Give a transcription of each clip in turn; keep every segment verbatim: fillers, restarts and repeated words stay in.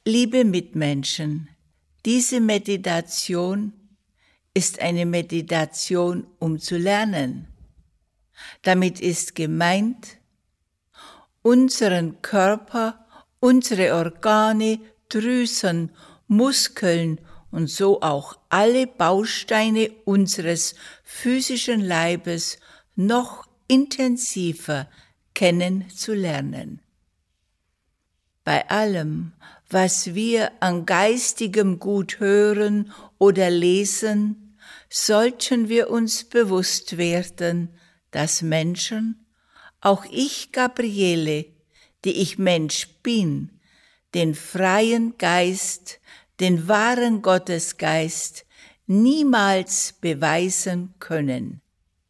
Liebe Mitmenschen, diese Meditation ist eine Meditation, um zu lernen. Damit ist gemeint, unseren Körper, unsere Organe, Drüsen, Muskeln und so auch alle Bausteine unseres physischen Leibes noch intensiver kennenzulernen. Bei allem, was wir an geistigem Gut hören oder lesen, sollten wir uns bewusst werden, dass Menschen, auch ich Gabriele, die ich Mensch bin, den freien Geist, den wahren Gottesgeist niemals beweisen können.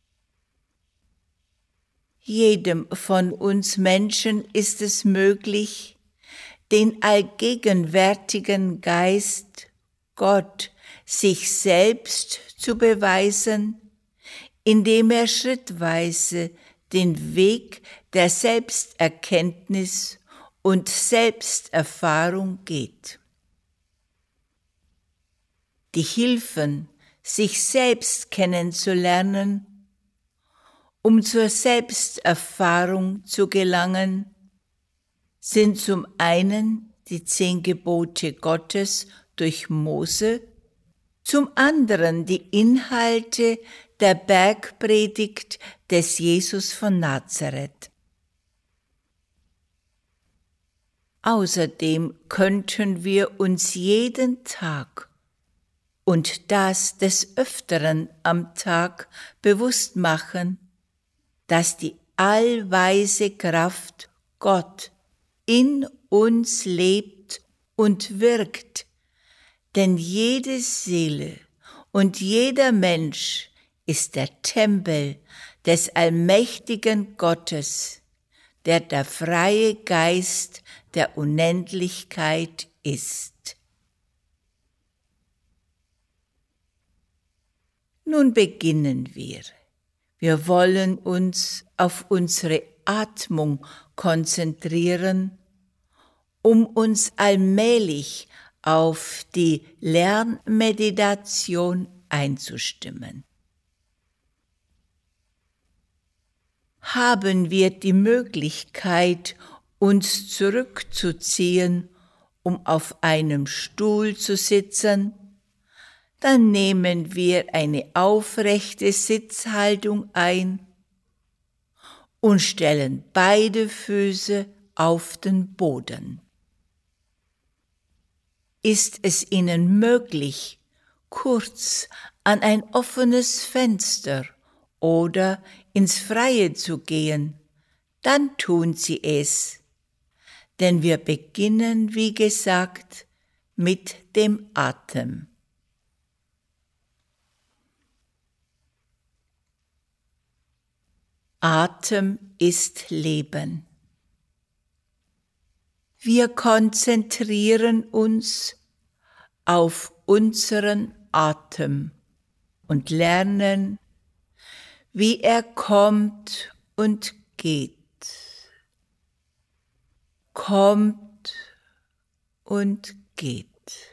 Jedem von uns Menschen ist es möglich, den allgegenwärtigen Geist, Gott, sich selbst zu beweisen, indem er schrittweise den Weg der Selbsterkenntnis und Selbsterfahrung geht. Die Hilfen, sich selbst kennenzulernen, um zur Selbsterfahrung zu gelangen, sind zum einen die zehn Gebote Gottes durch Mose, zum anderen die Inhalte der Bergpredigt des Jesus von Nazareth. Außerdem könnten wir uns jeden Tag und das des Öfteren am Tag bewusst machen, dass die allweise Kraft Gott in uns lebt und wirkt, denn jede Seele und jeder Mensch ist der Tempel des allmächtigen Gottes, der der freie Geist der Unendlichkeit ist. Nun beginnen wir. Wir wollen uns auf unsere Atmung konzentrieren, um uns allmählich auf die Lernmeditation einzustimmen. Haben wir die Möglichkeit, uns zurückzuziehen, um auf einem Stuhl zu sitzen, dann nehmen wir eine aufrechte Sitzhaltung ein und stellen beide Füße auf den Boden. Ist es Ihnen möglich, kurz an ein offenes Fenster oder ins Freie zu gehen, dann tun Sie es, denn wir beginnen, wie gesagt, mit dem Atem. Atem ist Leben. Wir konzentrieren uns auf unseren Atem und lernen, wie er kommt und geht, kommt und geht.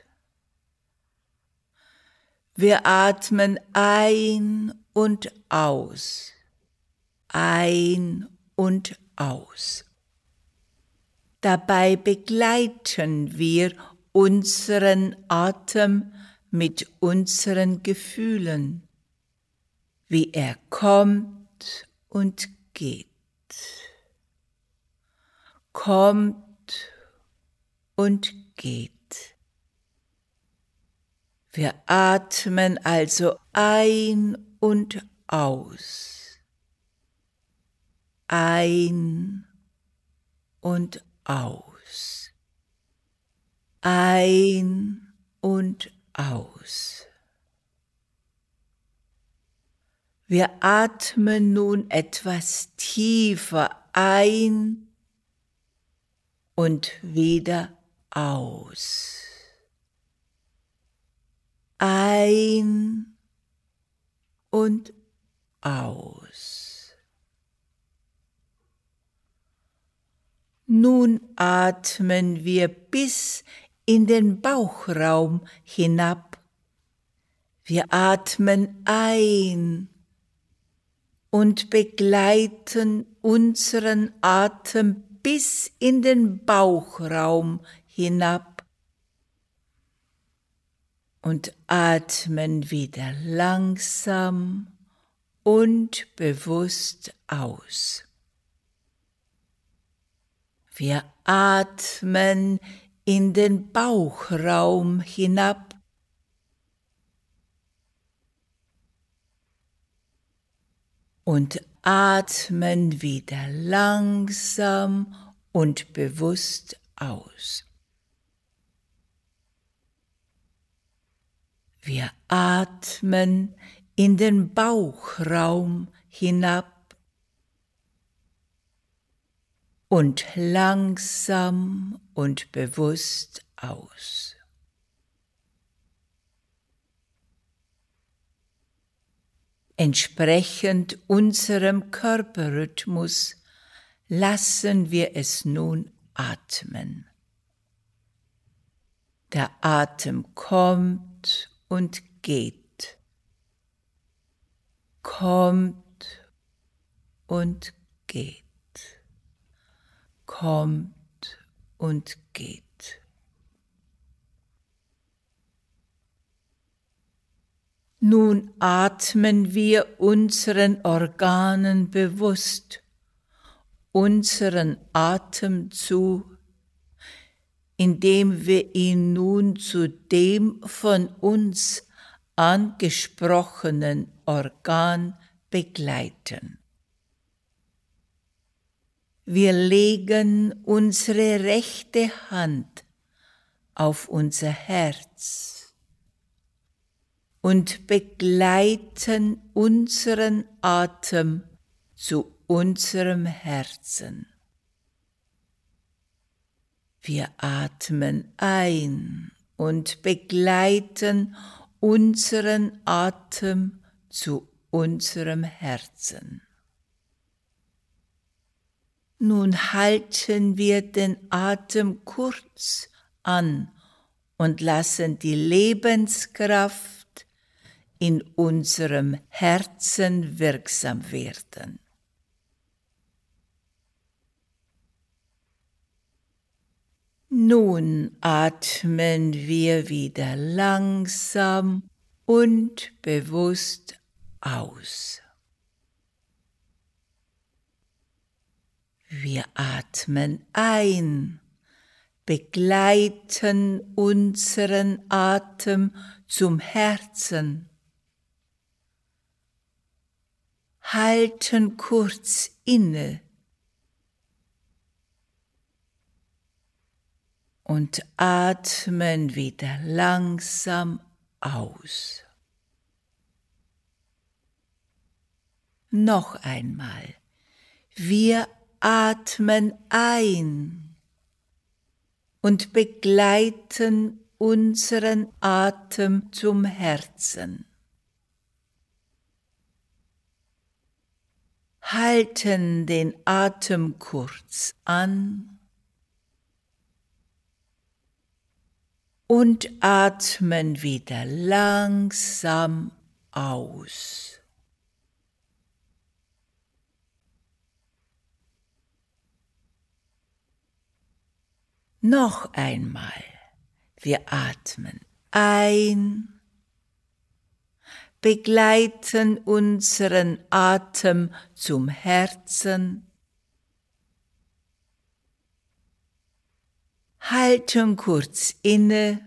Wir atmen ein und aus, ein und aus. Dabei begleiten wir unseren Atem mit unseren Gefühlen, wie er kommt und geht, kommt und geht. Wir atmen also ein und aus, ein und aus, ein und aus. Wir atmen nun etwas tiefer ein und wieder aus. Ein und aus. Nun atmen wir bis in den Bauchraum hinab. Wir atmen ein und begleiten unseren Atem bis in den Bauchraum hinab und atmen wieder langsam und bewusst aus. Wir atmen in den Bauchraum hinab und atmen wieder langsam und bewusst aus. Wir atmen in den Bauchraum hinab und langsam und bewusst aus. Entsprechend unserem Körperrhythmus lassen wir es nun atmen. Der Atem kommt und geht, kommt und geht, kommt und geht. Nun atmen wir unseren Organen bewusst unseren Atem zu, indem wir ihn nun zu dem von uns angesprochenen Organ begleiten. Wir legen unsere rechte Hand auf unser Herz und begleiten unseren Atem zu unserem Herzen. Wir atmen ein und begleiten unseren Atem zu unserem Herzen. Nun halten wir den Atem kurz an und lassen die Lebenskraft in unserem Herzen wirksam werden. Nun atmen wir wieder langsam und bewusst aus. Wir atmen ein, begleiten unseren Atem zum Herzen, halten kurz inne und atmen wieder langsam aus. Noch einmal. Wir atmen ein und begleiten unseren Atem zum Herzen. Halten den Atem kurz an und atmen wieder langsam aus. Noch einmal. Wir atmen ein, begleiten unseren Atem zum Herzen, halten kurz inne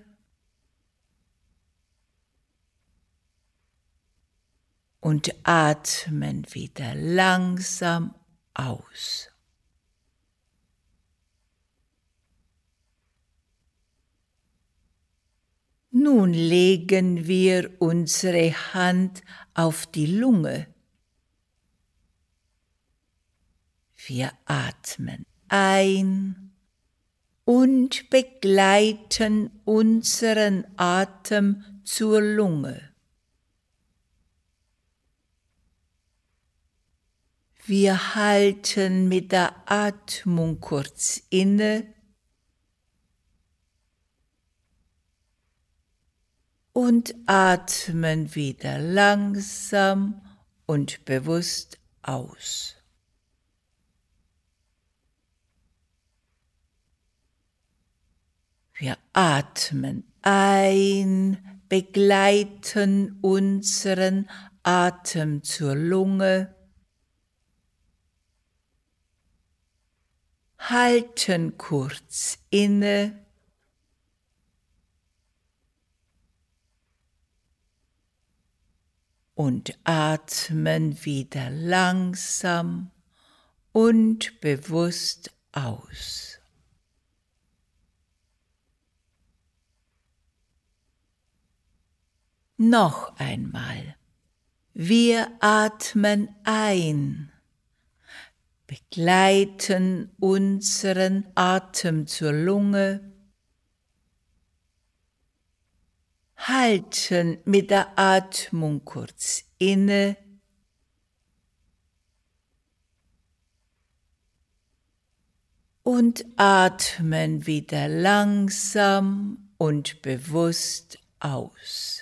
und atmen wieder langsam aus. Nun legen wir unsere Hand auf die Lunge. Wir atmen ein und begleiten unseren Atem zur Lunge. Wir halten mit der Atmung kurz inne und atmen wieder langsam und bewusst aus. Wir atmen ein, begleiten unseren Atem zur Lunge, halten kurz inne und atmen wieder langsam und bewusst aus. Noch einmal. Wir atmen ein, begleiten unseren Atem zur Lunge, halten mit der Atmung kurz inne und atmen wieder langsam und bewusst aus.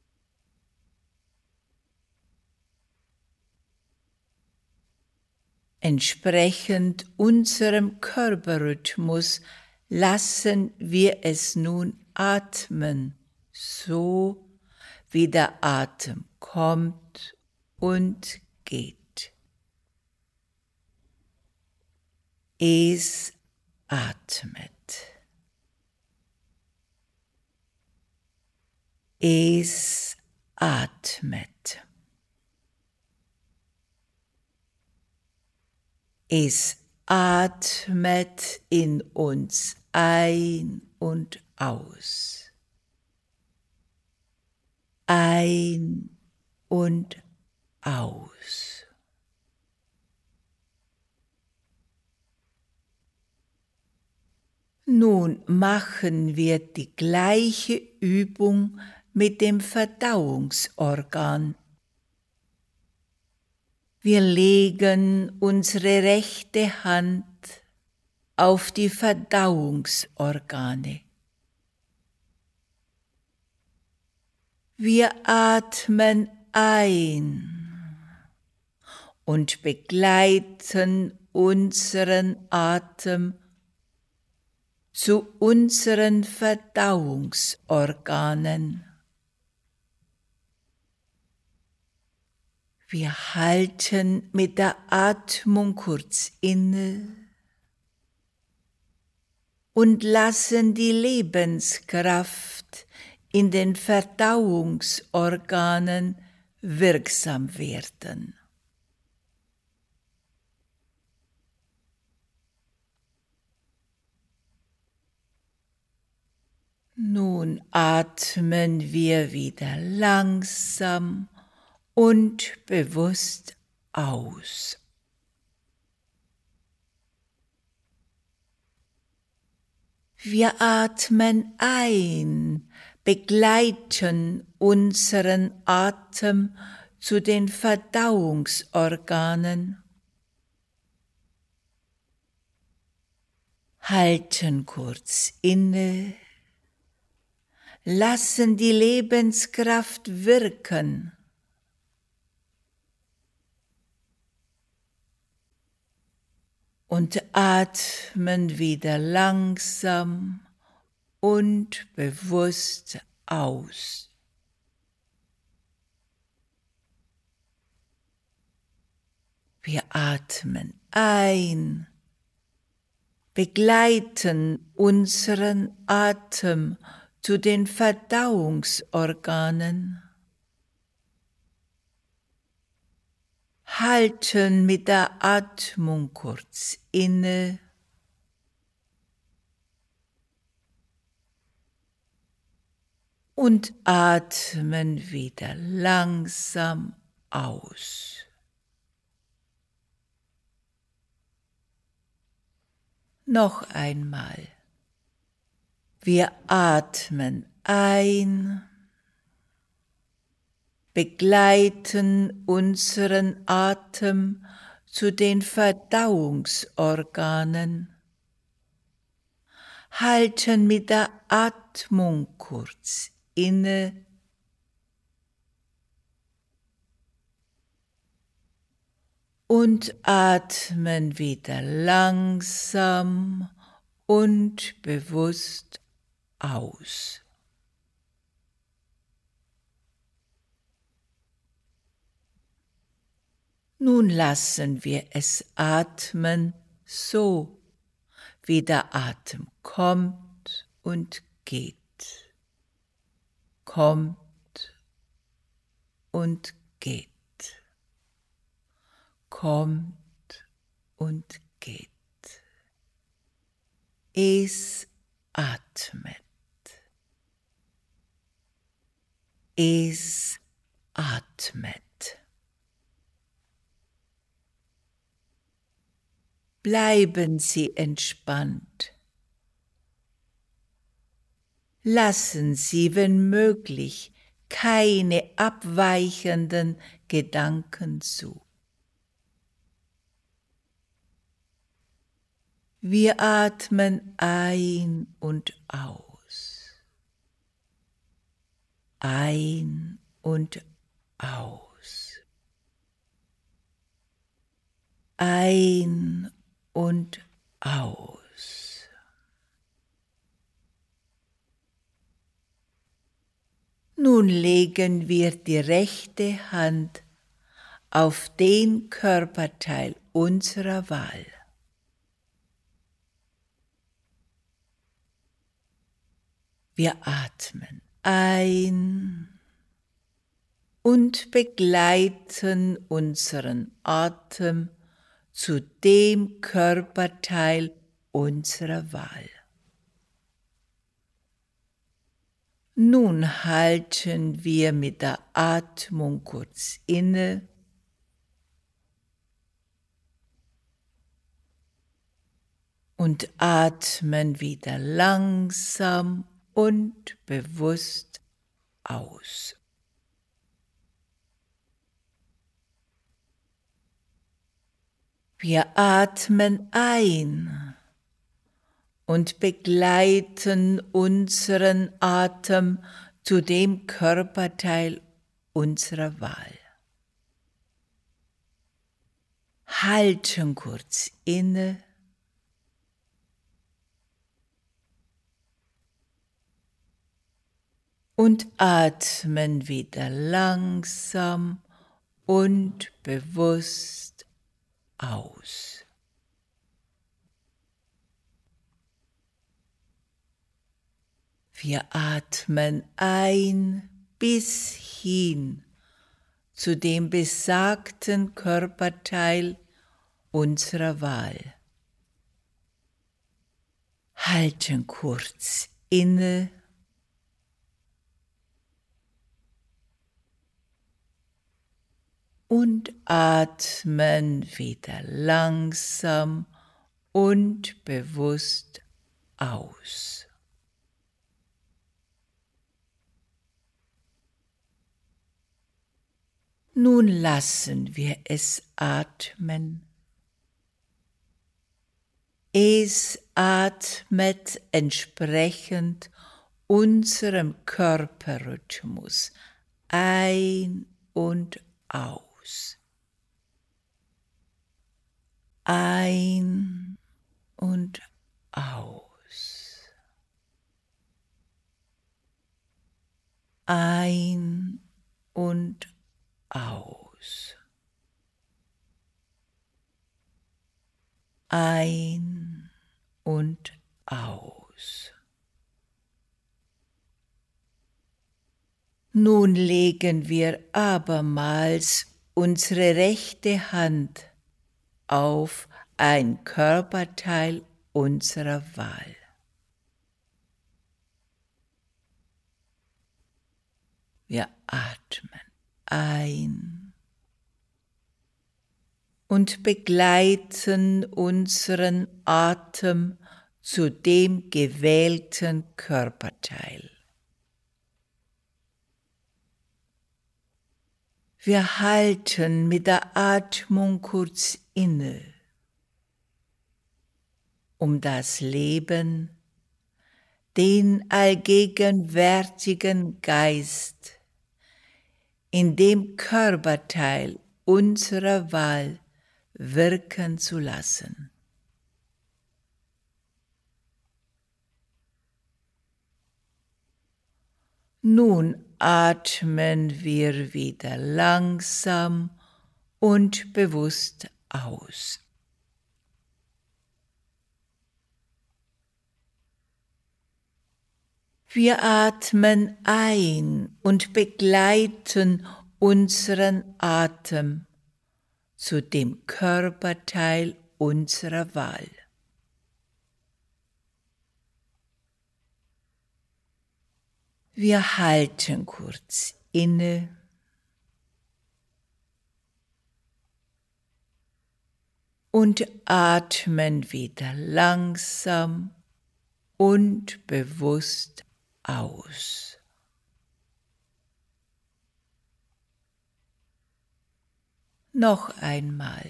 Entsprechend unserem Körperrhythmus lassen wir es nun atmen, so wie der Atem kommt und geht. Es atmet. Es atmet. Es atmet in uns ein und aus. Ein und aus. Nun machen wir die gleiche Übung mit dem Verdauungsorgan. Wir legen unsere rechte Hand auf die Verdauungsorgane. Wir atmen ein und begleiten unseren Atem zu unseren Verdauungsorganen. Wir halten mit der Atmung kurz inne und lassen die Lebenskraft in den Verdauungsorganen wirksam werden. Nun atmen wir wieder langsam und bewusst aus. Wir atmen ein, begleiten unseren Atem zu den Verdauungsorganen, halten kurz inne, lassen die Lebenskraft wirken. Und atmen wieder langsam und bewusst aus. Wir atmen ein, begleiten unseren Atem zu den Verdauungsorganen, halten mit der Atmung kurz inne und atmen wieder langsam aus. Noch einmal. Wir atmen ein, begleiten unseren Atem zu den Verdauungsorganen, halten mit der Atmung kurz inne und atmen wieder langsam und bewusst aus. Nun lassen wir es atmen, so wie der Atem kommt und geht, kommt und geht, kommt und geht. Es atmet, es atmet. Bleiben Sie entspannt. Lassen Sie, wenn möglich, keine abweichenden Gedanken zu. Wir atmen ein und aus. Ein und aus. Ein und aus. Nun legen wir die rechte Hand auf den Körperteil unserer Wahl. Wir atmen ein und begleiten unseren Atem zu dem Körperteil unserer Wahl. Nun halten wir mit der Atmung kurz inne und atmen wieder langsam und bewusst aus. Wir atmen ein und begleiten unseren Atem zu dem Körperteil unserer Wahl. Halten kurz inne und atmen wieder langsam und bewusst aus. Wir atmen ein bis hin zu dem besagten Körperteil unserer Wahl. Halten kurz inne und atmen wieder langsam und bewusst aus. Nun lassen wir es atmen. Es atmet entsprechend unserem Körperrhythmus ein und aus. Ein und aus. Ein und aus. Ein und aus. Nun legen wir abermals unsere rechte Hand auf ein Körperteil unserer Wahl. Wir atmen ein und begleiten unseren Atem zu dem gewählten Körperteil. Wir halten mit der Atmung kurz inne, um das Leben, den allgegenwärtigen Geist, in dem Körperteil unserer Wahl wirken zu lassen. Nun atmen wir wieder langsam und bewusst aus. Wir atmen ein und begleiten unseren Atem zu dem Körperteil unserer Wahl. Wir halten kurz inne und atmen wieder langsam und bewusst aus. Noch einmal.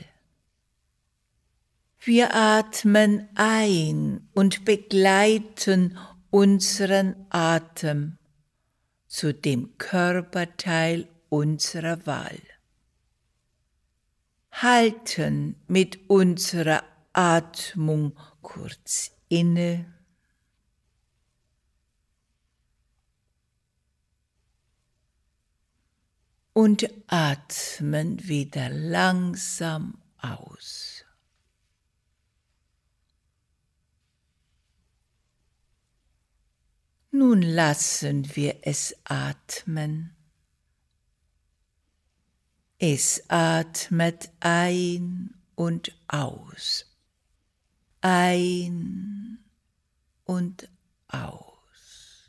Wir atmen ein und begleiten unseren Atem zu dem Körperteil unserer Wahl. Halten mit unserer Atmung kurz inne und atmen wieder langsam aus. Nun lassen wir es atmen. Es atmet ein und aus. Ein und aus.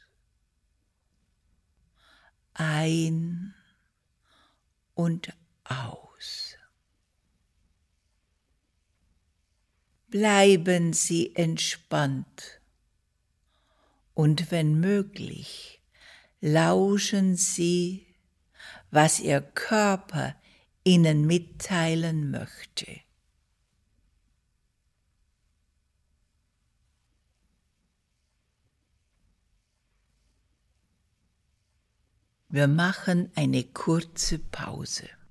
Ein und aus. Bleiben Sie entspannt und wenn möglich, lauschen Sie, was Ihr Körper Ihnen mitteilen möchte. Wir machen eine kurze Pause.